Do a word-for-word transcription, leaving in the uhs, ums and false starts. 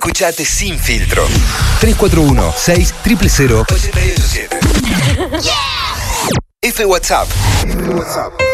Escuchate sin filtro. tres cuatro uno, seis cero cero, cero ocho ocho siete. Yeah. F WhatsApp. F WhatsApp.